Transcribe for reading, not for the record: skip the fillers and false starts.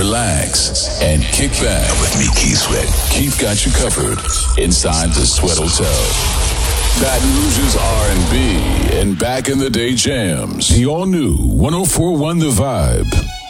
relax, and kick back. With me, Keith Sweat. Keith got you covered inside the Sweat Hotel. Baton Rouge's R&B and back in the day jams. The all-new 104.1 The Vibe.